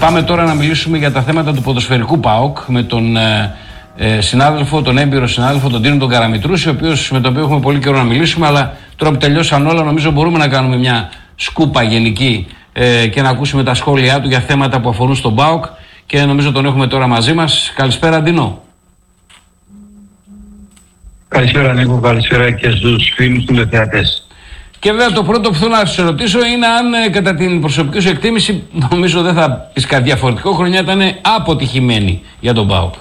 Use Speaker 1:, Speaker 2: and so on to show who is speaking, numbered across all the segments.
Speaker 1: Πάμε τώρα να μιλήσουμε για τα θέματα του ποδοσφαιρικού ΠΑΟΚ με τον συνάδελφο, τον έμπειρο συνάδελφο, τον Τίνο τον Καραμητρούση, με τον οποίο έχουμε πολύ καιρό να μιλήσουμε, αλλά τώρα που τελειώσαν όλα νομίζω μπορούμε να κάνουμε μια σκούπα γενική και να ακούσουμε τα σχόλιά του για θέματα που αφορούν στον ΠΑΟΚ και νομίζω τον έχουμε τώρα μαζί μας. Καλησπέρα Ντίνο.
Speaker 2: Καλησπέρα Νίκο, καλησπέρα και στους φίλους του τηλεθεατές.
Speaker 1: Και βέβαια το πρώτο που θέλω να σας ρωτήσω είναι αν κατά την προσωπική σου εκτίμηση, νομίζω δεν θα πεις κάτι διαφορετικό, χρονιά ήταν αποτυχημένη για τον ΠΑΟΚ.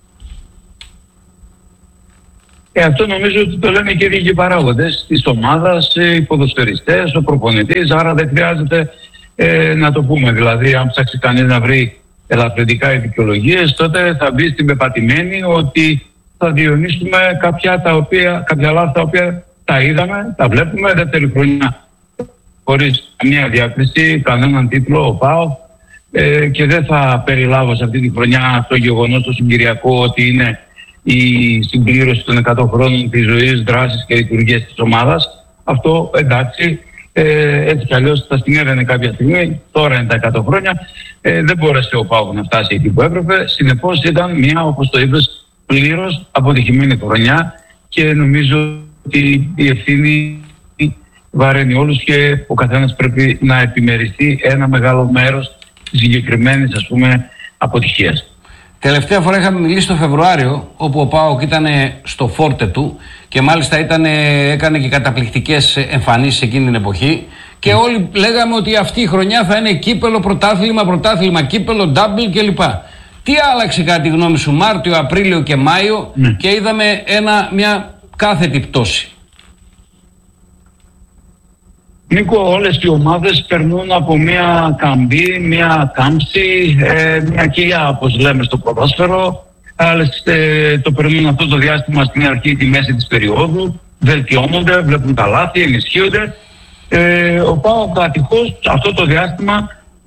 Speaker 2: Αυτό νομίζω ότι το λένε και οι ίδιοι παράγοντες της ομάδας, οι ποδοσφαιριστές, ο προπονητής, άρα δεν χρειάζεται να το πούμε. Δηλαδή, αν ψάξει κανείς να βρει ελαφρυντικά δικαιολογίες, τότε θα μπει στην πεπατημένη ότι θα διονύσουμε κάποια λάθη τα οποία τα είδαμε, τα βλέπουμε. Δεύτερη χρονιά χωρίς καμία διάκριση, κανέναν τίτλο ο ΠΑΟΚ και δεν θα περιλάβω σε αυτή τη χρονιά το γεγονός το συγκυριακό ότι είναι η συμπλήρωση των 100 χρόνων της ζωής, δράσης και λειτουργίας της ομάδας. Αυτό εντάξει, έτσι κι αλλιώς θα συνέβαινε κάποια στιγμή, τώρα είναι τα 100 χρόνια. Δεν μπόρεσε ο ΠΑΟΚ να φτάσει εκεί που έπρεπε. Συνεπώς ήταν μια, όπως το είπες, πλήρως αποτυχημένη χρονιά και νομίζω ότι η ευθύνη βαραίνει όλους και ο καθένας πρέπει να επιμεριστεί ένα μεγάλο μέρος της συγκεκριμένης, ας πούμε, αποτυχίας.
Speaker 1: Τελευταία φορά είχαμε μιλήσει το Φεβρουάριο, όπου ο ΠΑΟΚ ήταν στο φόρτε του και μάλιστα έκανε και καταπληκτικές εμφανίσεις εκείνη την εποχή και όλοι λέγαμε ότι αυτή η χρονιά θα είναι κύπελο, πρωτάθλημα, κύπελο, double κλπ. Τι άλλαξε κατά τη γνώμη σου Μάρτιο, Απρίλιο και Μάιο και είδαμε μια κάθετη πτώση?
Speaker 2: Νίκο, όλες οι ομάδες περνούν από μια καμπή, μια κάμψη, μια κοιλιά όπως λέμε στο ποδόσφαιρο. Άλλες το περνούν αυτό το διάστημα στην αρχή, τη μέση της περίοδου, βελτιώνονται, βλέπουν τα λάθη, ενισχύονται. Ο ΠΑΟΚ ατυχώς αυτό το διάστημα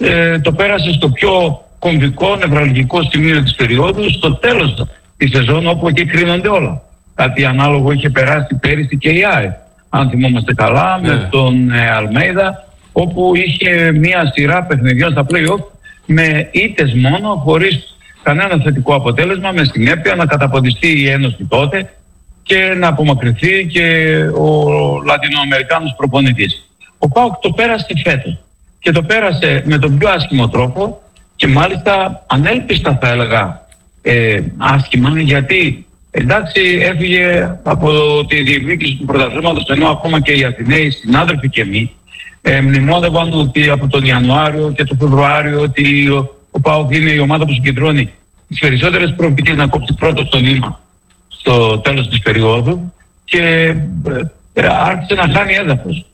Speaker 2: το πέρασε στο πιο κομβικό, νευραλγικό σημείο της περίοδου, στο τέλος της σεζόν, όπου εκεί κρίνονται όλα. Κάτι ανάλογο είχε περάσει πέρυσι και η ΑΕ, αν θυμόμαστε καλά, με τον Αλμέιδα, όπου είχε μια σειρά παιχνιδιών στα play-off με ήττες μόνο, χωρίς κανένα θετικό αποτέλεσμα, με συνέπεια να καταποντιστεί η Ένωση τότε και να απομακρυνθεί και ο Λατινοαμερικάνος προπονητής. Ο ΠΑΟΚ το πέρασε φέτος και το πέρασε με τον πιο άσχημο τρόπο και μάλιστα ανέλπιστα θα έλεγα άσχημα, γιατί εντάξει, έφυγε από τη διεκδίκηση του πρωταθλήματος, ενώ ακόμα και οι Αθηναίοι συνάδελφοι και εμείς μνημόνευαν ότι από τον Ιανουάριο και τον Φεβρουάριο ότι ο ΠΑΟΚ είναι η ομάδα που συγκεντρώνει τις περισσότερες προοπτικές να κόψει πρώτο στο νήμα στο τέλος της περίοδου και άρχισε να χάνει έδαφος.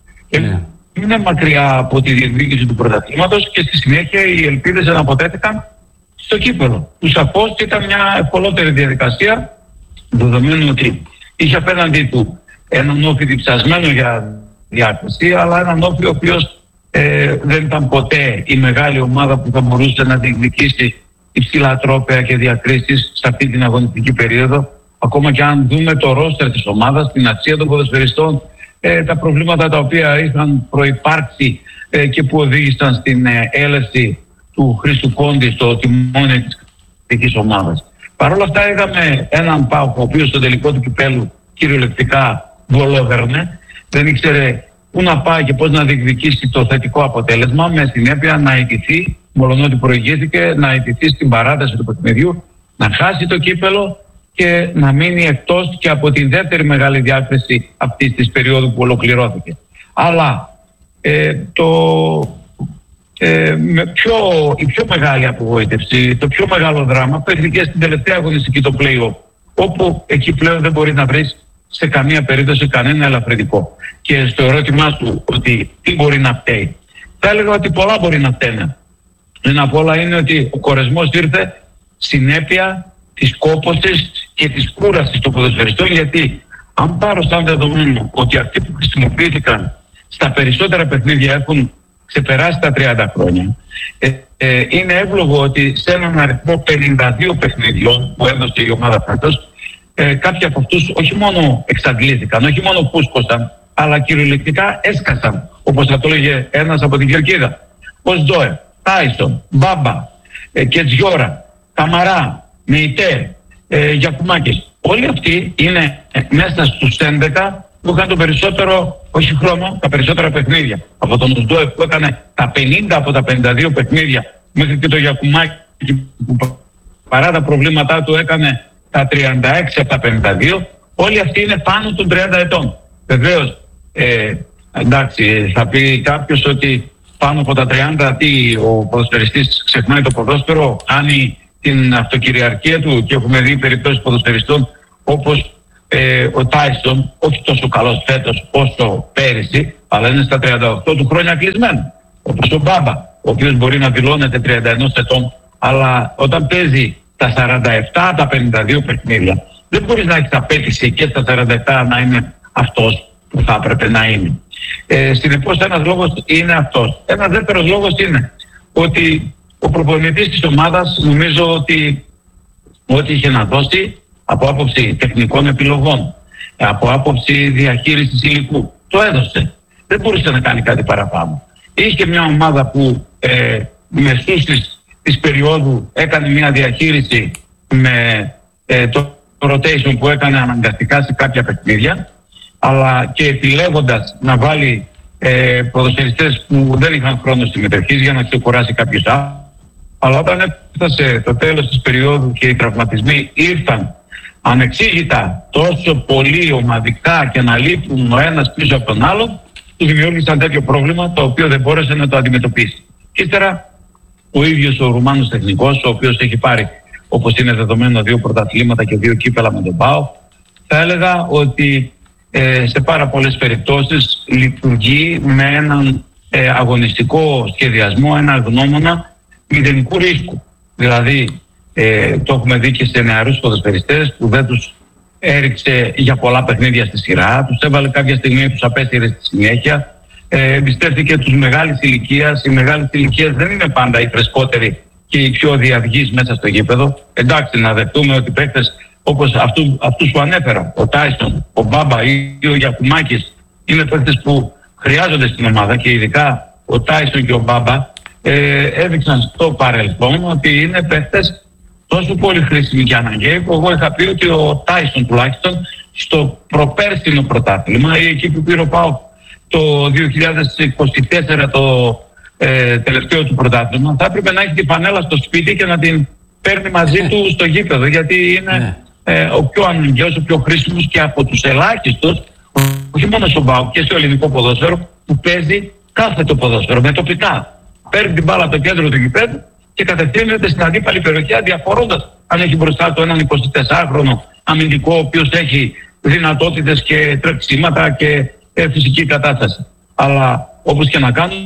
Speaker 2: Είναι μακριά από τη διεκδίκηση του πρωταθλήματος και στη συνέχεια οι ελπίδες αναποτέθηκαν στο κύπελλο. Που σαφώς ήταν μια ευκολότερη διαδικασία, δεδομένου ότι είχε απέναντί του έναν όφη διψασμένο για διάκριση, αλλά έναν όφη ο οποίος δεν ήταν ποτέ η μεγάλη ομάδα που θα μπορούσε να διεκδικήσει υψηλά τρόπαια και διακρίσεις σε αυτή την αγωνιστική περίοδο. Ακόμα και αν δούμε το ρόστερ της ομάδας, την αξία των ποδοσφαιριστών, τα προβλήματα τα οποία είχαν προϋπάρξει και που οδήγησαν στην έλευση του Χρήστου Κόντι στο τιμόνι της ομάδας. Παρ' όλα αυτά είδαμε έναν ΠΑΟΚ ο οποίος στο τελικό του κυπέλου κυριολεκτικά βολόβερνε, δεν ήξερε πού να πάει και πώς να διεκδικήσει το θετικό αποτέλεσμα, με συνέπεια να ιτηθεί, μολονότι προηγήθηκε, να ιτηθεί στην παράταση του παιχνιδιού, να χάσει το κύπελο και να μείνει εκτός και από την δεύτερη μεγάλη διάκριση αυτής της περίοδου που ολοκληρώθηκε. Αλλά η πιο μεγάλη απογοήτευση, το πιο μεγάλο δράμα παίχθηκε στην τελευταία αγωνιστική, το play-off, όπου εκεί πλέον δεν μπορεί να βρεις σε καμία περίπτωση κανένα ελαφρυντικό. Και στο ερώτημά σου ότι τι μπορεί να φταίει, θα έλεγα ότι πολλά μπορεί να φταίνε. Ένα από όλα είναι ότι ο κορεσμός ήρθε συνέπεια της κόπωσης και της κούρασης των ποδοσφαιριστών, γιατί αν πάρω σαν δεδομένο ότι αυτοί που χρησιμοποιήθηκαν στα περισσότερα παιχνίδια έχουν ξεπεράσει τα 30 χρόνια, είναι εύλογο ότι σε έναν αριθμό 52 παιχνιδιών που έδωσε η ομάδα φέτος, κάποιοι από αυτούς όχι μόνο εξαντλήθηκαν, όχι μόνο πούσκωσαν, αλλά κυριολεκτικά έσκασαν, όπως θα το έλεγε ένας από την Κερκίδα. Ο Σντόε, Τάισον, Μπάμπα, Κετζιόρα, Καμαρά, Μεϊτέ, Γιακουμάκης. Όλοι αυτοί είναι μέσα στους 11 που είχαν το περισσότερο, όχι χρόνο, τα περισσότερα παιχνίδια. Από τον Ουσντόεφ που έκανε τα 50 από τα 52 παιχνίδια, μέχρι και το Γιακουμάκη που παρά τα προβλήματά του έκανε τα 36 από τα 52. Όλοι αυτοί είναι πάνω των 30 ετών. Βεβαίως, εντάξει, θα πει κάποιος ότι πάνω από τα 30 ο ποδοσφαιριστής ξεχνάει το ποδόσφαιρο, κάνει την αυτοκυριαρχία του, και έχουμε δει περιπτώσεις ποδοσφαιριστών όπως ο Τάισον, όχι τόσο καλός φέτος όσο πέρυσι, αλλά είναι στα 38 του χρόνια κλεισμένο. Όπως ο Μπάμπα, ο οποίος μπορεί να δηλώνεται 31 ετών, αλλά όταν παίζει τα 47, τα 52 παιχνίδια, δεν μπορείς να έχεις απέτηση και στα 47 να είναι αυτός που θα έπρεπε να είναι. Συνεπώς ένας λόγος είναι αυτός. Ένας δεύτερος λόγος είναι ότι ο προπονητής της ομάδας, νομίζω ότι ό,τι είχε να δώσει από άποψη τεχνικών επιλογών, από άποψη διαχείρισης υλικού, το έδωσε. Δεν μπορούσε να κάνει κάτι παραπάνω. Είχε μια ομάδα που μεσούς της περίοδου έκανε μια διαχείριση με το rotation που έκανε αναγκαστικά σε κάποια παιχνίδια, αλλά και επιλέγοντας να βάλει ποδοσφαιριστές που δεν είχαν χρόνο συμμετοχής για να ξεκουράσει κάποιος άλλος. Αλλά όταν έφτασε το τέλος της περίοδου και οι τραυματισμοί ήρθαν ανεξήγητα τόσο πολύ ομαδικά και να λείπουν ο ένας πίσω από τον άλλο, του δημιούργησαν τέτοιο πρόβλημα το οποίο δεν μπόρεσε να το αντιμετωπίσει. Και ύστερα ο ίδιος ο Ρουμάνος τεχνικός, ο οποίος έχει πάρει, όπως είναι δεδομένο, 2 πρωταθλήματα και 2 κύπελα με τον ΠΑΟΚ, θα έλεγα ότι σε πάρα πολλές περιπτώσεις λειτουργεί με έναν αγωνιστικό σχεδιασμό, ένα γνώμονα μηδενικού ρίσκου. Δηλαδή το έχουμε δει και σε νεαρούς ποδοσφαιριστές που δεν τους έριξε για πολλά παιχνίδια στη σειρά, τους έβαλε κάποια στιγμή, τους απέστειλε στη συνέχεια. Εμπιστεύτηκε τους μεγάλης ηλικίας. Οι μεγάλης ηλικίας δεν είναι πάντα οι φρεσκότεροι και οι πιο διαυγείς μέσα στο γήπεδο. Εντάξει, να δεχτούμε ότι παίκτες όπως αυτούς που ανέφερα, ο Τάισον, ο Μπάμπα ή ο Γιακουμάκης, είναι παίκτες που χρειάζονται στην ομάδα, και ειδικά ο Τάισον και ο Μπάμπα έδειξαν στο παρελθόν ότι είναι παίκτες τόσο πολύ χρήσιμοι και αναγκαίοι, που εγώ είχα πει ότι ο Τάισον τουλάχιστον στο προπέρσινο πρωτάθλημα ή εκεί που πήρε ο ΠΑΟΚ το 2024 το τελευταίο του πρωτάθλημα, θα έπρεπε να έχει τη φανέλα στο σπίτι και να την παίρνει μαζί του στο γήπεδο, γιατί είναι ο πιο αναγκαίος, ο πιο χρήσιμος και από τους ελάχιστους, όχι μόνο στον ΠΑΟΚ και στο ελληνικό ποδόσφαιρο, που παίζει κάθετο ποδόσφαιρο με τοπικά. Παίρνει την μπάλα από το κέντρο του γηπέδου και κατευθύνεται στην αντίπαλη περιοχή, αδιαφορώντας αν έχει μπροστά του έναν 24χρονο αμυντικό, ο οποίος έχει δυνατότητες και τρεξίματα και φυσική κατάσταση. Αλλά όπως και να κάνουμε,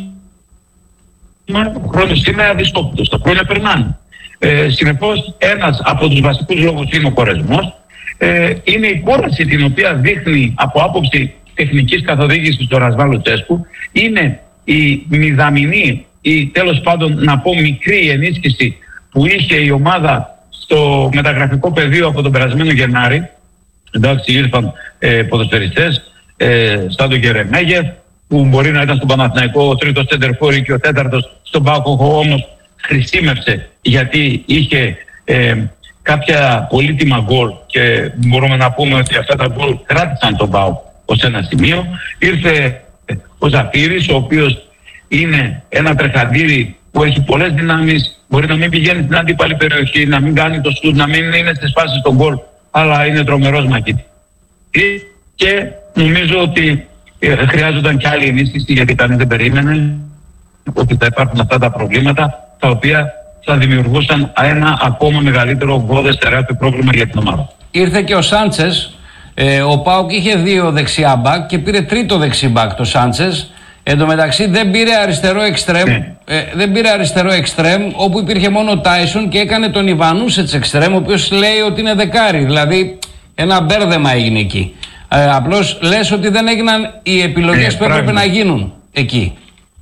Speaker 2: ο χρόνος είναι αδυσκόπητος, τα χρόνια περνάνε. Συνεπώς, ένας από τους βασικούς λόγους είναι ο κορεσμός. Είναι η κόραση την οποία δείχνει από άποψη τεχνικής καθοδήγησης του Ρασβάν Λουτσέσκου. Είναι η μηδαμινή ή τέλος πάντων να πω μικρή ενίσχυση που είχε η ομάδα στο μεταγραφικό πεδίο από τον περασμένο Γενάρη. Εντάξει, ήρθαν ποδοσφαιριστές σαν τον Γερεμέγεφ, που μπορεί να ήταν στον Παναθηναϊκό ο τρίτος σέντερφορ και ο τέταρτος στον ΠΑΟΚ, όμως χρησιμεύσε γιατί είχε κάποια πολύτιμα γκολ και μπορούμε να πούμε ότι αυτά τα γκολ κράτησαν τον ΠΑΟΚ ως ένα σημείο. Ήρθε ο Ζαφύρης, ο οποίος είναι ένα τρεχαντήρι που έχει πολλές δυνάμεις, μπορεί να μην πηγαίνει στην αντίπαλη περιοχή, να μην κάνει το σουτ, να μην είναι στις φάσεις των γκολ, αλλά είναι τρομερός μαχητής. Και νομίζω ότι χρειάζονταν και άλλη ενίσχυση, γιατί κανείς δεν περίμενε ότι θα υπάρχουν αυτά τα προβλήματα, τα οποία θα δημιουργούσαν ένα ακόμα μεγαλύτερο ογκώδες τεράστιο πρόβλημα για την ομάδα.
Speaker 1: Ήρθε και ο Σάντσες. Ο ΠΑΟΚ είχε 2 δεξιά μπακ και πήρε 3ο δεξί μπακ το Σάντσες. Εν τω μεταξύ δεν πήρε αριστερό εξτρέμ, όπου υπήρχε μόνο ο Τάισον, και έκανε τον Ιβανούσετς εξτρέμ, ο οποίος λέει ότι είναι δεκάρι. Δηλαδή ένα μπέρδεμα έγινε εκεί. Απλώς λες ότι δεν έγιναν οι επιλογές που έπρεπε να γίνουν εκεί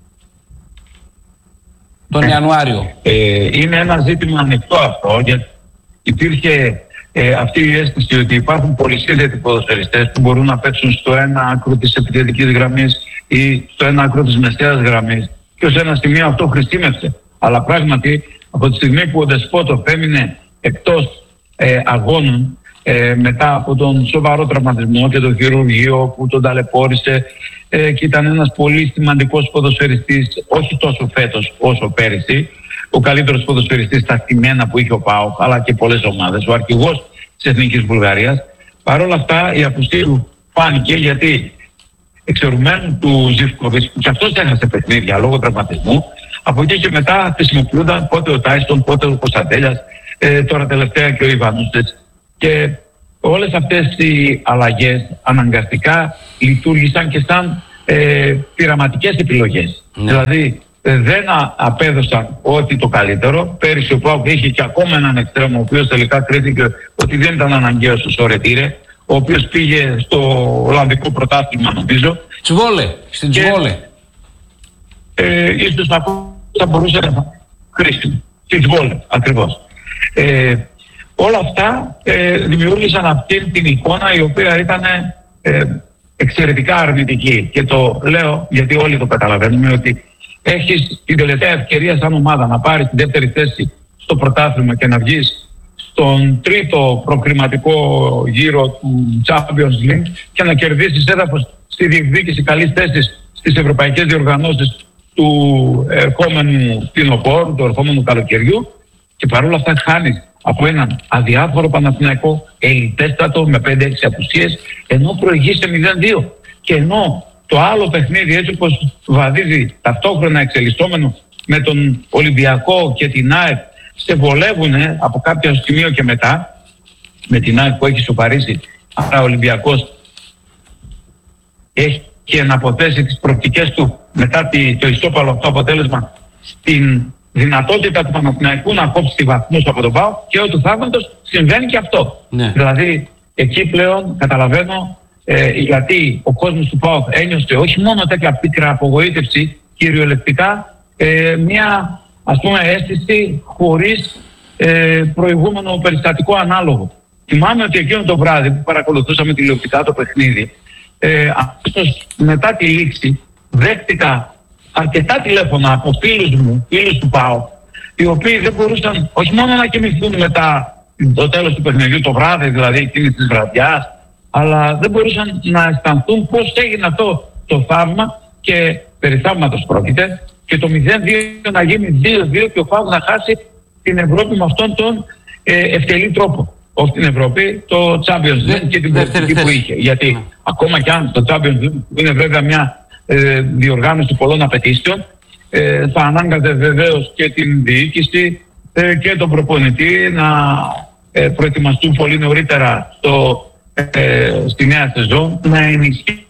Speaker 1: τον Ιανουάριο.
Speaker 2: Είναι ένα ζήτημα ανοιχτό αυτό, γιατί υπήρχε αυτή η αίσθηση ότι υπάρχουν πολυσύνδετοι ποδοσφαιριστές που μπορούν να παίξουν στο ένα άκρο της επιθετικής γραμμής ή στο ένα άκρο της μεσαίας γραμμής, και ως ένα σημείο αυτό χρησιμεύσε. Αλλά πράγματι Από τη στιγμή που ο Δεσπότοφ έμεινε εκτός αγώνων μετά από τον σοβαρό τραυματισμό και το χειρουργείο που τον ταλαιπώρησε, και ήταν ένας πολύ σημαντικός ποδοσφαιριστής, όχι τόσο φέτος όσο πέρυσι, ο καλύτερος ποδοσφαιριστής στα στημένα που είχε ο ΠΑΟΚ, αλλά και πολλές ομάδες, ο αρχηγός της Εθνικής Βουλγαρίας. Παρ' όλα αυτά η απουσία του φάνηκε, γιατί εξαιρουμένου του Ζιβκοβιτς, που και αυτός έχασε παιχνίδια λόγω τραυματισμού, από εκεί και μετά χρησιμοποιούνταν πότε ο Τάιστον, πότε ο Κωνσταντέλιας, τώρα τελευταία και ο Ιβανούστες. Και όλες αυτές οι αλλαγές αναγκαστικά λειτουργήσαν και σαν πειραματικές επιλογές. Δηλαδή δεν απέδωσαν ό,τι το καλύτερο. Πέρυσι ο ΠΑΟΚ είχε και ακόμα έναν εξτρέμο, ο οποίος τελικά κρίθηκε ότι δεν ήταν αναγκαίος ο Σορετήρε, ο οποίος πήγε στο Ολλανδικό πρωτάθλημα, νομίζω.
Speaker 1: Στην Τσβόλε.
Speaker 2: Ίσως θα μπορούσε να είναι χρήσιμο. Στην Τσβόλε, ακριβώς. Όλα αυτά δημιούργησαν αυτή την εικόνα, η οποία ήταν εξαιρετικά αρνητική. Και το λέω γιατί όλοι το καταλαβαίνουμε, ότι έχεις την τελευταία ευκαιρία σαν ομάδα να πάρεις τη δεύτερη θέση στο πρωτάθλημα και να βγεις στον τρίτο προκριματικό γύρο του Champions League και να κερδίσεις έδαφος στη διεκδίκηση καλής θέσης στις ευρωπαϊκές διοργανώσεις του ερχόμενου φθινοπόρου, του ερχόμενου καλοκαιριού, και παρόλα αυτά χάνεις από έναν αδιάφορο Παναθηναϊκό, ελιτέστατο, με 5-6 απουσίες, ενώ προηγείσαι 0-2. Και ενώ το άλλο παιχνίδι, έτσι όπως βαδίζει ταυτόχρονα εξελισσόμενο με τον Ολυμπιακό και την ΑΕΚ, σε βολεύουν από κάποιο σημείο και μετά, με την ΑΕΚ που έχει σοπαρίσει, άρα ο Ολυμπιακός έχει και να αποθέσει τις προοπτικές του μετά το ισόπαλο αυτό αποτέλεσμα στην δυνατότητα του Παναθηναϊκού να κόψει βαθμούς από τον ΠΑΟΚ, και του θαύματος συμβαίνει και αυτό. Ναι. Δηλαδή εκεί πλέον καταλαβαίνω γιατί ο κόσμος του ΠΑΟΚ ένιωσε όχι μόνο τέτοια πίκρα απογοήτευση, κυριολεκτικά μια, ας πούμε, αίσθηση χωρίς προηγούμενο περιστατικό ανάλογο. Θυμάμαι ότι εκείνο το βράδυ που παρακολουθούσαμε τηλεοπτικά το παιχνίδι, αμέσως μετά τη λήξη δέχτηκα αρκετά τηλέφωνα από φίλους του ΠΑΟΚ, οι οποίοι δεν μπορούσαν όχι μόνο να κοιμηθούν μετά το τέλος του παιχνιδιού, το βράδυ δηλαδή εκείνης της βραδιάς, αλλά δεν μπορούσαν να αισθανθούν πώς έγινε αυτό το θαύμα, και περί θαύματος πρόκειται, και το 0-2 να γίνει 2-2 και ο ΠΑΟΚ να χάσει την Ευρώπη με αυτόν τον ευτελή τρόπο. Όχι την Ευρώπη, το Champions League και την πολιτική που είχε. Γιατί ακόμα κι αν το Champions League είναι βέβαια μια διοργάνωση πολλών απαιτήσεων, θα ανάγκαζε βεβαίως και την διοίκηση και τον προπονητή να προετοιμαστούν πολύ νωρίτερα στη νέα σεζόν, να ενισχύσουν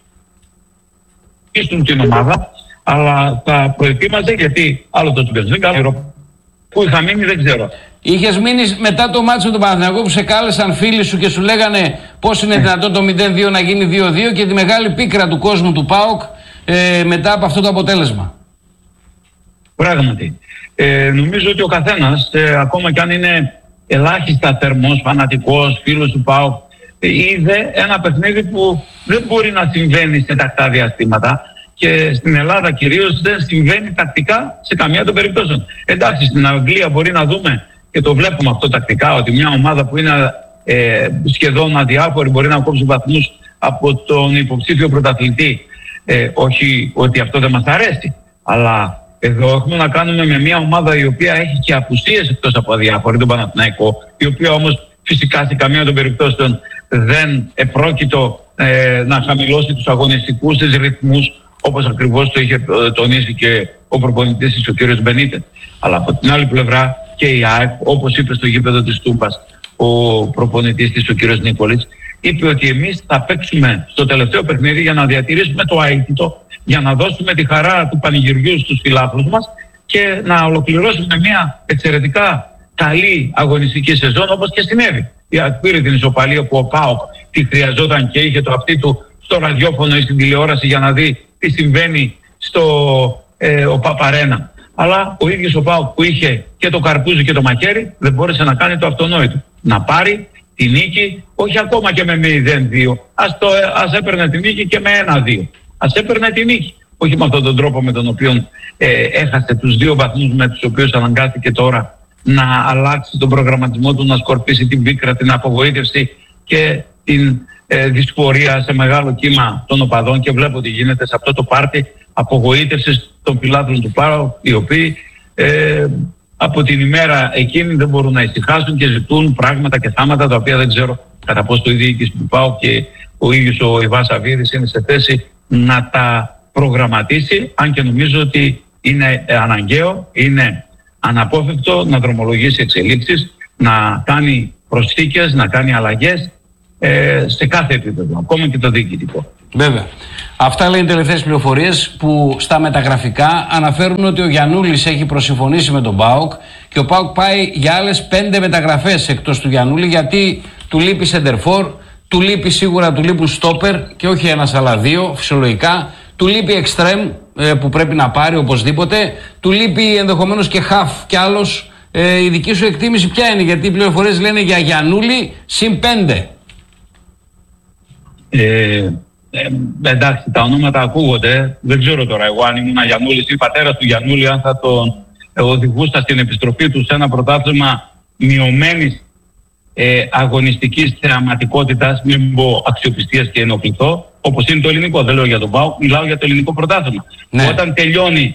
Speaker 2: την ομάδα, αλλά θα προετοίμαζε, γιατί άλλο το Champions League, άλλο που είχα μείνει δεν ξέρω.
Speaker 1: Είχες μείνει μετά το μάτσο του Παναθηναϊκού που σε κάλεσαν φίλοι σου και σου λέγανε πώς είναι δυνατόν το 0-2 να γίνει 2-2, και τη μεγάλη πίκρα του κόσμου του ΠΑΟΚ μετά από αυτό το αποτέλεσμα?
Speaker 2: Πράγματι. Νομίζω ότι ο καθένας, ακόμα κι αν είναι ελάχιστα θερμός, φανατικός, φίλος του ΠΑΟΚ, είδε ένα παιχνίδι που δεν μπορεί να συμβαίνει σε τακτά διαστήματα, και στην Ελλάδα κυρίως δεν συμβαίνει τακτικά σε καμία των περιπτώσεων. Εντάξει, στην Αγγλία μπορεί να δούμε, και το βλέπουμε αυτό τακτικά, ότι μια ομάδα που είναι σχεδόν αδιάφορη μπορεί να κόψει βαθμούς από τον υποψήφιο πρωταθλητή. Όχι ότι αυτό δεν μας αρέσει, αλλά εδώ έχουμε να κάνουμε με μια ομάδα η οποία έχει και απουσίες εκτός από αδιάφορη, τον Παναθηναϊκό, η οποία όμως φυσικά σε καμία των περιπτώσεων δεν επρόκειτο να χαμηλώσει τους αγωνιστικούς της ρυθμούς, όπως ακριβώς το είχε τονίσει και ο προπονητής της, ο κ. Μπενίτε. Αλλά από την άλλη πλευρά και η ΑΕΚ, όπως είπε στο γήπεδο της Τούμπας ο προπονητής της, ο κ. Νίκολης, είπε ότι εμείς θα παίξουμε στο τελευταίο παιχνίδι για να διατηρήσουμε το αίτητο, για να δώσουμε τη χαρά του πανηγυριού στους φιλάθλους μας και να ολοκληρώσουμε μια εξαιρετικά καλή αγωνιστική σεζόν, όπως και συνέβη. Η ΑΕΚ πήρε την ισοπαλία που ο ΠΑΟΚ τη χρειαζόταν και είχε το αυτί του στο ραδιόφωνο ή στην τηλεόραση για να δει τι συμβαίνει στο ΟΠΑΠ Αρένα. Αλλά ο ίδιος ο ΠΑΟΚ που είχε και το καρπούζι και το μαχαίρι δεν μπόρεσε να κάνει το αυτονόητο. Να πάρει τη νίκη, όχι ακόμα και με 0-2. Ας έπαιρνε τη νίκη και με 1-2. Ας έπαιρνε τη νίκη. Όχι με αυτόν τον τρόπο με τον οποίο έχασε τους 2 βαθμούς με τους οποίους αναγκάστηκε τώρα να αλλάξει τον προγραμματισμό του, να σκορπίσει την πίκρα, την απογοήτευση και την δυσφορία σε μεγάλο κύμα των οπαδών, και βλέπω ότι γίνεται σε αυτό το πάρτι απογοήτευσης των πιλάτων του ΠΑΟΚ, οι οποίοι από την ημέρα εκείνη δεν μπορούν να ησυχάσουν και ζητούν πράγματα και θάματα τα οποία δεν ξέρω κατά πόσο η διοίκηση του ΠΑΟΚ και ο ίδιος ο Ιβάν Σαββίδης είναι σε θέση να τα προγραμματίσει, αν και νομίζω ότι είναι αναγκαίο, είναι αναπόφευκτο να δρομολογήσει εξελίξεις, να κάνει προσθήκες, να κάνει αλλαγές σε κάθε επίπεδο, ακόμα και το διοικητικό.
Speaker 1: Βέβαια. Αυτά λένε οι τελευταίες πληροφορίες που στα μεταγραφικά αναφέρουν ότι ο Γιαννούλης έχει προσυμφωνήσει με τον ΠΑΟΚ και ο ΠΑΟΚ πάει για άλλες 5 μεταγραφές εκτός του Γιαννούλη, γιατί του λείπει σεντερφόρ, του λείπει σίγουρα, του λείπουν στόπερ και όχι ένας αλλά 2 φυσιολογικά, του λείπει εξτρέμ που πρέπει να πάρει οπωσδήποτε, του λείπει ενδεχομένως και χαφ κι άλλος. Η δική σου εκτίμηση ποια είναι, γιατί οι πληροφορίες λένε για Γιαννούλη συν 5.
Speaker 2: Εντάξει, τα ονόματα ακούγονται. Δεν ξέρω τώρα εγώ αν ήμουν Γιαννούλης ή πατέρας του Γιαννούλη, αν θα τον οδηγούσα στην επιστροφή του σε ένα πρωτάθλημα μειωμένης αγωνιστικής θεαματικότητας, μην πω αξιοπιστίας και ενοχληθώ, όπως είναι το ελληνικό. Δεν λέω για τον ΠΑΟΚ, μιλάω για το ελληνικό πρωτάθλημα. Ναι. Όταν τελειώνει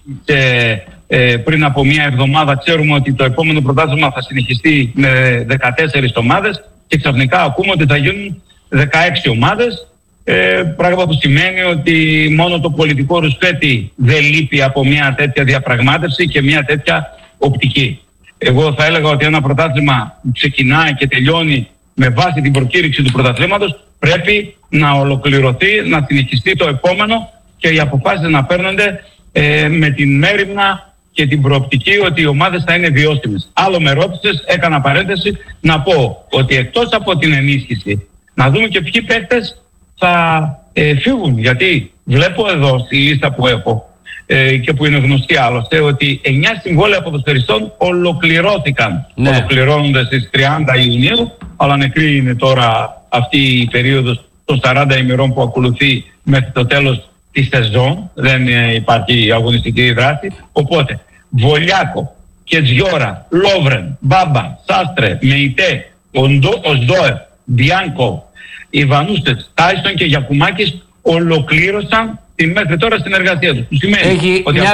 Speaker 2: πριν από μια εβδομάδα, ξέρουμε ότι το επόμενο πρωτάθλημα θα συνεχιστεί με 14 ομάδες και ξαφνικά ακούμε ότι θα γίνουν 16 ομάδες. Πράγμα που σημαίνει ότι μόνο το πολιτικό ρουσφέτη δεν λείπει από μια τέτοια διαπραγμάτευση και μια τέτοια οπτική. Εγώ θα έλεγα ότι ένα πρωτάθλημα που ξεκινάει και τελειώνει με βάση την προκήρυξη του πρωταθλήματος πρέπει να ολοκληρωθεί, να συνεχιστεί το επόμενο και οι αποφάσεις να παίρνονται με την μέριμνα και την προοπτική ότι οι ομάδες θα είναι βιώσιμες. Άλλο με ρώτησες, έκανα παρένθεση να πω ότι εκτός από την ενίσχυση να δούμε και ποιοι παίκτες θα φύγουν, γιατί βλέπω εδώ στη λίστα που έχω και που είναι γνωστή άλλωστε ότι 9 συμβόλαια ποδοσφαιριστών ολοκληρώθηκαν. Ναι. Ολοκληρώνονται στις 30 Ιουνίου, αλλά νεκρή είναι τώρα αυτή η περίοδος των 40 ημερών που ακολουθεί μέχρι το τέλος της σεζόν. Δεν υπάρχει αγωνιστική δράση. Οπότε Βολιάκο, Κετζιόρα, Λόβρεν, Μπάμπα, Σάστρε, Μεϊτέ, Οσδόε, Μπιάνκο, Ιβανούστες, Τάισον και Γιακουμάκης ολοκλήρωσαν την μέχρι τώρα συνεργασία τους.
Speaker 1: Έχει ότι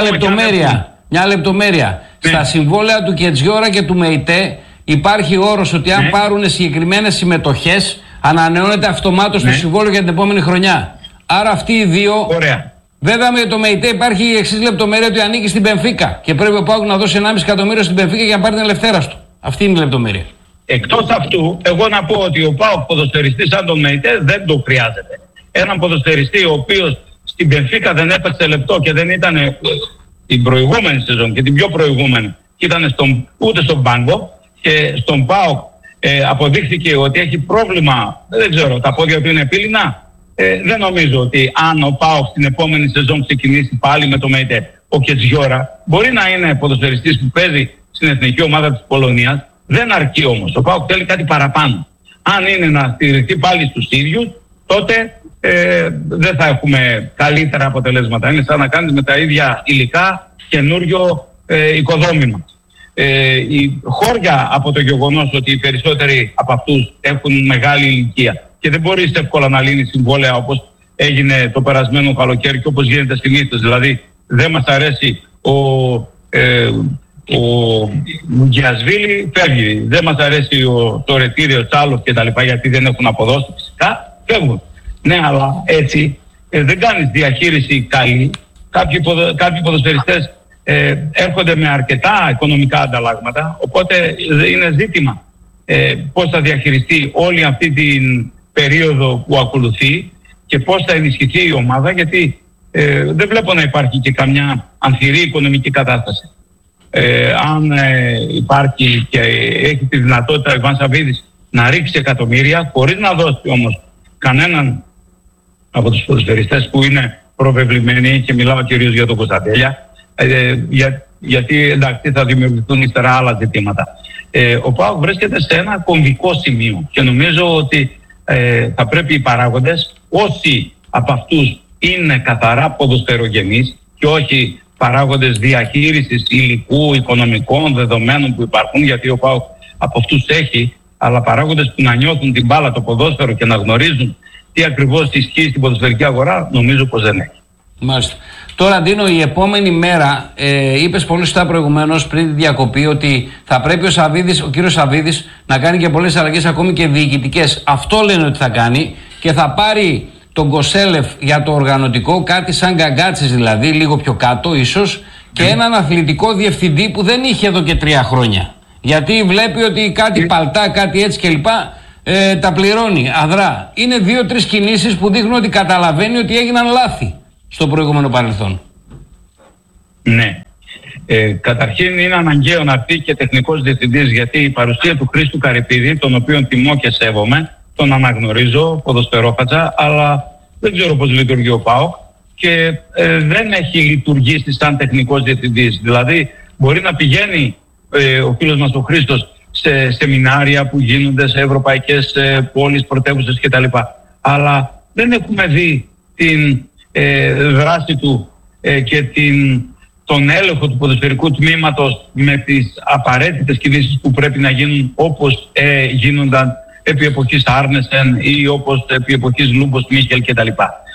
Speaker 1: μια λεπτομέρεια. Ναι. Στα συμβόλαια του Κετζιόρα και του Μεϊτέ υπάρχει όρος ότι αν πάρουν συγκεκριμένες συμμετοχές ανανεώνεται αυτομάτως το συμβόλαιο για την επόμενη χρονιά. Άρα αυτοί οι δύο.
Speaker 2: Ωραία.
Speaker 1: Βέβαια με το Μεϊτέ υπάρχει η εξής λεπτομέρεια ότι ανήκει στην Μπενφίκα και πρέπει ο ΠΑΟΚ να δώσει 1,5 εκατομμύριο στην Μπενφίκα για να πάρει την ελευθέρα του. Αυτή είναι η λεπτομέρεια.
Speaker 2: Εκτός αυτού, εγώ να πω ότι ο ΠΑΟΚ ποδοσφαιριστής σαν τον Μεϊτέ δεν το χρειάζεται. Έναν ποδοσφαιριστή ο οποίος στην Μπενφίκα δεν έπαιξε λεπτό και δεν ήταν την προηγούμενη σεζόν και την πιο προηγούμενη και ήταν ούτε στον πάγκο και στον ΠΑΟΚ αποδείχθηκε ότι έχει πρόβλημα, δεν ξέρω, τα πόδια του είναι πύληνα. Δεν νομίζω ότι αν ο ΠΑΟΚ στην επόμενη σεζόν ξεκινήσει πάλι με το Μεϊτέ, ο Κετζιόρα μπορεί να είναι ποδοσφαιριστής που παίζει στην εθνική ομάδα της Πολωνίας. Δεν αρκεί όμως. Ο ΠΑΟΚ θέλει κάτι παραπάνω. Αν είναι να στηριχθεί πάλι στους ίδιους, τότε δεν θα έχουμε καλύτερα αποτελέσματα. Είναι σαν να κάνεις με τα ίδια υλικά καινούριο οικοδόμημα. Η χώρια από το γεγονός ότι οι περισσότεροι από αυτούς έχουν μεγάλη ηλικία και δεν μπορείς εύκολα να λύνεις συμβόλαια όπως έγινε το περασμένο καλοκαίρι και όπως γίνεται συνήθως. Δηλαδή δεν μας αρέσει ο Μουγιασβίλη, φεύγει. Δεν μας αρέσει το Ρετήριο, Τσάλοφ και τα λοιπά γιατί δεν έχουν αποδώσει φυσικά, φεύγουν. Ναι, αλλά έτσι δεν κάνεις διαχείριση καλή. Κάποιοι ποδοσφαιριστές έρχονται με αρκετά οικονομικά ανταλλάγματα, οπότε είναι ζήτημα πώς θα διαχειριστεί όλη αυτή την περίοδο που ακολουθεί και πώς θα ενισχυθεί η ομάδα, γιατί δεν βλέπω να υπάρχει και καμιά ανθυρή οικονομική κατάσταση. Αν υπάρχει και έχει τη δυνατότητα ο Ιβάν Σαββίδης να ρίξει εκατομμύρια χωρίς να δώσει όμως κανέναν από τους ποδοσφαιριστές που είναι προβεβλημένοι, και μιλάω κυρίως για τον Κωνσταντέλια, γιατί εντάξει θα δημιουργηθούν ύστερα άλλα ζητήματα. Ο ΠΑΟΚ βρίσκεται σε ένα κομβικό σημείο και νομίζω ότι θα πρέπει οι παράγοντες, όσοι από αυτούς είναι καθαρά ποδοσφαιρογενείς και όχι παράγοντες διαχείρισης υλικού, οικονομικών δεδομένων που υπάρχουν, γιατί ο ΠΑΟΚ από αυτούς έχει, αλλά παράγοντες που να νιώθουν την μπάλα, το ποδόσφαιρο και να γνωρίζουν τι ακριβώς ισχύει στην ποδοσφαιρική αγορά, νομίζω πως δεν έχει.
Speaker 1: Μάλιστα. Τώρα, Ντίνο, η επόμενη μέρα, είπες πολύ σωστά προηγουμένως πριν τη διακοπή, ότι θα πρέπει ο κύριος Σαββίδης να κάνει και πολλές αλλαγές, ακόμη και διοικητικές. Αυτό λένε ότι θα κάνει και θα πάρει τον Κοσέλεφ για το οργανωτικό, κάτι σαν Γκαγκάτσης δηλαδή, λίγο πιο κάτω ίσως, και έναν αθλητικό διευθυντή που δεν είχε εδώ και 3 χρόνια. Γιατί βλέπει ότι κάτι παλτά, κάτι έτσι κλπ. Τα πληρώνει αδρά. Είναι 2-3 κινήσεις που δείχνουν ότι καταλαβαίνει ότι έγιναν λάθη στο προηγούμενο παρελθόν.
Speaker 2: Ναι. Καταρχήν είναι αναγκαίο να έρθει και τεχνικός διευθυντής, γιατί η παρουσία του Χρήστου Καρυπίδη, τον οποίον τιμώ και σέβομαι, τον αναγνωρίζω, ποδοσφαιρόφατσα, αλλά δεν ξέρω πώς λειτουργεί ο ΠΑΟΚ και δεν έχει λειτουργήσει σαν τεχνικός διευθυντής. Δηλαδή μπορεί να πηγαίνει ο φίλος μας ο Χρήστος σε σεμινάρια που γίνονται σε ευρωπαϊκές πόλεις, πρωτεύουσες κτλ. Αλλά δεν έχουμε δει την δράση του και τον έλεγχο του ποδοσφαιρικού τμήματος με τις απαραίτητες κινήσεις που πρέπει να γίνουν, όπως γίνονταν επί εποχής Άρνεσεν ή όπως επί εποχής Λούμπος, Μίχελ κτλ.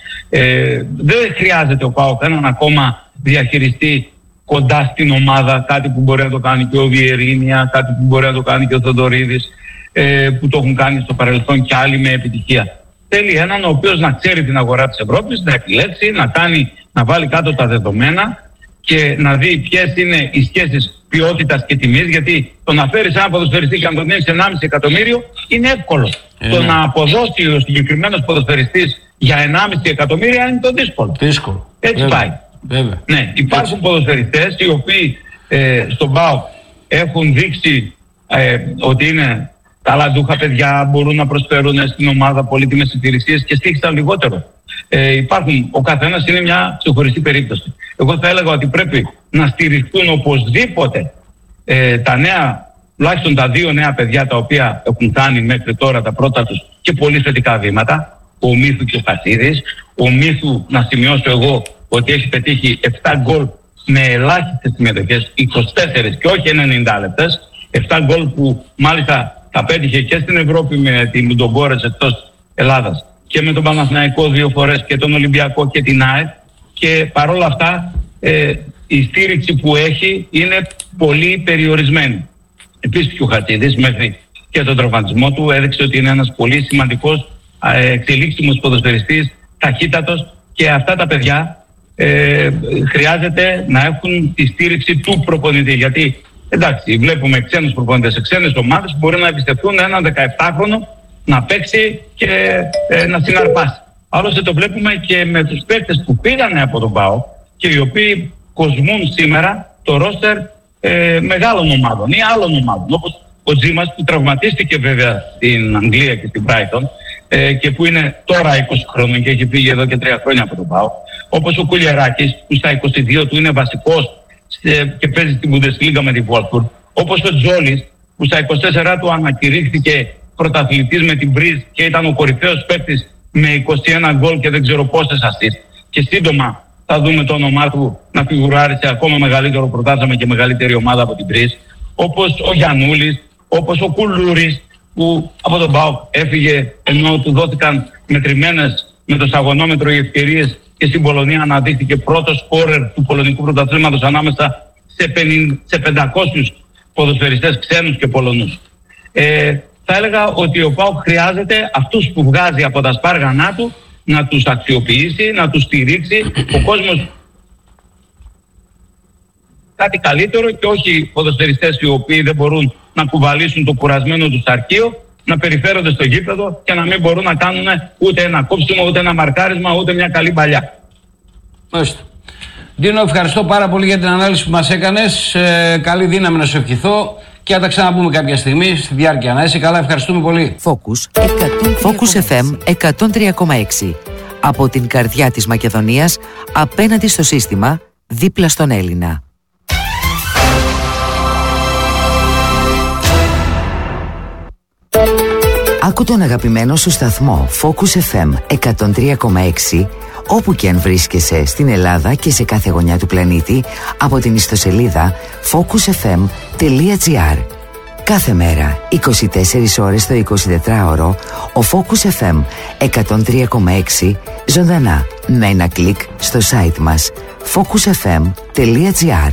Speaker 2: Δεν χρειάζεται ο ΠΑΟΚ έναν ακόμα διαχειριστή κοντά στην ομάδα, κάτι που μπορεί να το κάνει και ο Βιερίνια, κάτι που μπορεί να το κάνει και ο Θοδωρίδης, που το έχουν κάνει στο παρελθόν και άλλοι με επιτυχία. Θέλει έναν ο οποίος να ξέρει την αγορά της Ευρώπης, να επιλέξει, να βάλει κάτω τα δεδομένα και να δει ποιες είναι οι σχέσεις ποιότητας και τιμής, γιατί το να φέρεις έναν ποδοσφαιριστή και να τον δίνεις 1,5 εκατομμύριο είναι εύκολο. Το να αποδώσει ο συγκεκριμένος ποδοσφαιριστής για 1,5 εκατομμύρια είναι το δύσκολο. Έτσι πάει.
Speaker 1: Βέβαια.
Speaker 2: Ναι, υπάρχουν ποδοσφαιριστές οι οποίοι στον ΠΑΟΚ έχουν δείξει ότι είναι ταλαντούχα παιδιά, μπορούν να προσφέρουν στην ομάδα πολύτιμες υπηρεσίες και στήχησαν λιγότερο. Υπάρχουν, ο καθένας είναι μια ξεχωριστή περίπτωση. Εγώ θα έλεγα ότι πρέπει να στηριχτούν οπωσδήποτε τα νέα, τουλάχιστον τα 2 νέα παιδιά τα οποία έχουν κάνει μέχρι τώρα τα πρώτα τους και πολύ θετικά βήματα, ο Μίθου και ο Χασίδης. Ο Μίθου, να σημειώσω εγώ, ότι έχει πετύχει 7 γκολ με ελάχιστες συμμετοχές, 24 και όχι 90 λεπτές. 7 γκολ που μάλιστα τα πέτυχε και στην Ευρώπη με την Λουντογκόρες εκτός Ελλάδας και με τον Παναθηναϊκό 2 φορές και τον Ολυμπιακό και την ΑΕ. Και παρόλα αυτά η στήριξη που έχει είναι πολύ περιορισμένη. Επίσης και ο Χατσίδης μέχρι και τον τραυματισμό του έδειξε ότι είναι ένας πολύ σημαντικός εξελίξιμος ποδοσφαιριστής, ταχύτατος, και αυτά τα παιδιά χρειάζεται να έχουν τη στήριξη του προπονητή. Γιατί εντάξει, βλέπουμε ξένους προπονητές σε ξένες ομάδες που μπορεί να εμπιστευτούν έναν 17χρονο να παίξει και να συναρπάσει. Άλλωστε το βλέπουμε και με τους παίκτες που πήγανε από τον ΠΑΟ και οι οποίοι κοσμούν σήμερα το ρόστερ μεγάλων ομάδων ή άλλων ομάδων. Όπως ο Τζίμας που τραυματίστηκε βέβαια στην Αγγλία και στην Brighton και που είναι τώρα 20 χρόνων και έχει φύγει εδώ και 3 χρόνια από τον ΠΑΟ. Όπως ο Κουλιεράκης που στα 22 του είναι βασικός και παίζει στην Bundesliga με τη Wolfsburg. Όπως ο Τζόλης που στα 24 του ανακηρύχθηκε πρωταθλητής με την Μπριζ και ήταν ο κορυφαίος παίκτης με 21 γκολ και δεν ξέρω πόσες ασίστ. Και σύντομα θα δούμε το όνομά του να φιγουράρει σε ακόμα μεγαλύτερο πρωτάθλημα και μεγαλύτερη ομάδα από την Μπριζ. Όπως ο Γιαννούλης, όπως ο Κουλούρης που από τον ΠΑΟΚ έφυγε ενώ του δόθηκαν μετρημένες με το σταγονόμετρο οι ευκαιρίες και στην Πολωνία αναδείχθηκε πρώτος σκόρερ του πολωνικού πρωταθλήματος ανάμεσα σε 500 ποδοσφαιριστές ξένους και Πολωνούς. Θα έλεγα ότι ο ΠΑΟΚ χρειάζεται αυτούς που βγάζει από τα σπάργανά του να τους αξιοποιήσει, να τους στηρίξει. Ο κόσμος κάτι καλύτερο και όχι ποδοσφαιριστές οι οποίοι δεν μπορούν να κουβαλήσουν το κουρασμένο τους αρχείο, να περιφέρονται στο γήπεδο και να μην μπορούν να κάνουν ούτε ένα κόψιμο, ούτε ένα μαρκάρισμα, ούτε μια καλή παλιά.
Speaker 1: Μάλιστα. Ντίνο, ευχαριστώ πάρα πολύ για την ανάλυση που μας έκανες. Καλή δύναμη να σου ευχηθώ και θα τα ξαναπούμε κάποια στιγμή στη διάρκεια. Να είσαι καλά, ευχαριστούμε πολύ.
Speaker 3: Focus FM 103,6. Από την καρδιά της Μακεδονίας, απέναντι στο σύστημα, δίπλα στον Έλληνα. Άκου τον αγαπημένο σου σταθμό Focus FM 103,6 όπου και αν βρίσκεσαι στην Ελλάδα και σε κάθε γωνιά του πλανήτη από την ιστοσελίδα focusfm.gr. Κάθε μέρα, 24 ώρες το 24ωρο, ο Focus FM 103,6 ζωντανά με ένα κλικ στο site μας focusfm.gr.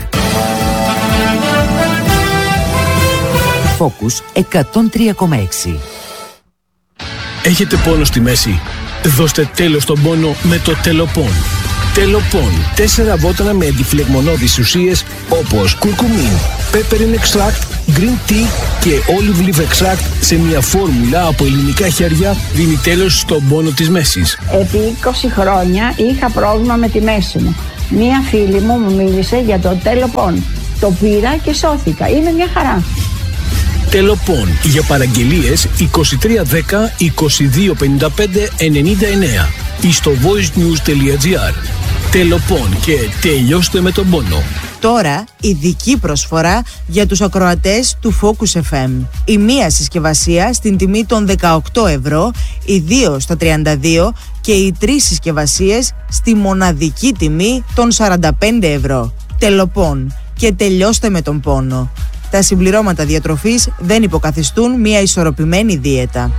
Speaker 3: Focus 103,6.
Speaker 4: Έχετε πόνο στη μέση? Δώστε τέλος στον πόνο με το Τελοπών. Τελοπών. 4 βότανα με αντιφλεγμονώδεις ουσίες όπως κουρκουμίν, peppermint extract, green tea και olive leaf extract σε μια φόρμουλα από ελληνικά χέρια δίνει τέλος στον πόνο της μέσης.
Speaker 5: Επί 20 χρόνια είχα πρόβλημα με τη μέση μου. Μία φίλη μου μίλησε για το Τελοπών. Το πήρα και σώθηκα. Είναι μια χαρά.
Speaker 4: Τελοπών. Για παραγγελίες 2310 2255 99 ή στο voicenews.gr. Τελοπών και τελειώστε με τον πόνο.
Speaker 6: Τώρα ειδική προσφορά για τους ακροατές του Focus FM. Η μία συσκευασία στην τιμή των 18 ευρώ, οι δύο στα 32 και οι 3 συσκευασίες στη μοναδική τιμή των 45 ευρώ. Τελοπών και τελειώστε με τον πόνο. Τα συμπληρώματα διατροφής δεν υποκαθιστούν μια ισορροπημένη δίαιτα.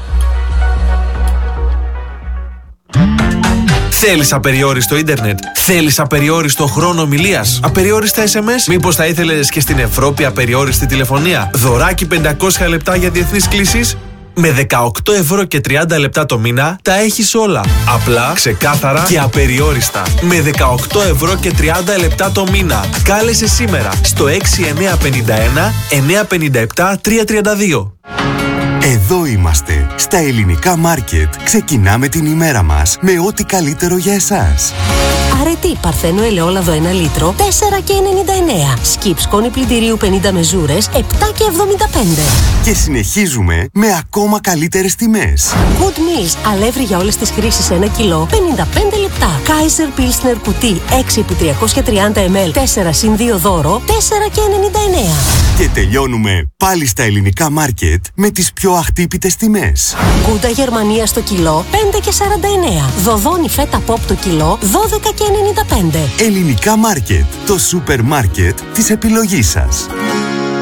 Speaker 7: Θέλεις απεριόριστο ίντερνετ? Θέλεις απεριόριστο χρόνο ομιλίας? Απεριόριστα SMS? Μήπως θα ήθελες και στην Ευρώπη απεριόριστη τηλεφωνία? Δωράκι 500 λεπτά για διεθνείς κλήσεις? Με 18 ευρώ και 30 λεπτά το μήνα τα έχεις όλα. Απλά, ξεκάθαρα και απεριόριστα. Με 18 ευρώ και 30 λεπτά το μήνα. Κάλεσε σήμερα στο 6951 957 332.
Speaker 8: Εδώ είμαστε, στα Ελληνικά Μάρκετ. Ξεκινάμε την ημέρα μας με ό,τι καλύτερο για εσάς.
Speaker 9: Αρετή Παρθένο ελαιόλαδο 1 λίτρο 4,99. Σκιπ σκόνη πλυντηρίου 50 μεζούρες 7,75.
Speaker 8: Και συνεχίζουμε με ακόμα καλύτερες τιμές.
Speaker 9: Good Meals αλεύρι για όλες τις χρήσεις 1 κιλό 55 λεπτά. Kaiser Pilsner κουτί 6x330 ml 4+2 δώρο 4,99.
Speaker 8: Και τελειώνουμε πάλι στα Ελληνικά Μάρκετ με τις πιο αχτύπητες τιμές.
Speaker 9: Γκούντα Γερμανία στο κιλό 5,49. Δοδόνι φέτα pop το κιλό 12,95.
Speaker 8: Ελληνικά Μάρκετ, το σούπερ μάρκετ της επιλογής σας.